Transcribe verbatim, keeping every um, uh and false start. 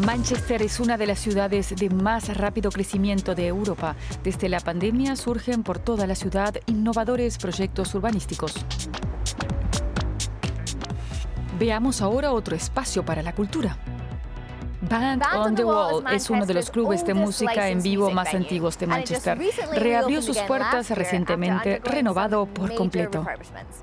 Manchester es una de las ciudades de más rápido crecimiento de Europa. Desde la pandemia surgen por toda la ciudad innovadores proyectos urbanísticos. Veamos ahora otro espacio para la cultura. Band on the Wall es uno de los clubes de música en vivo más antiguos de Manchester. Reabrió sus puertas recientemente, renovado por completo.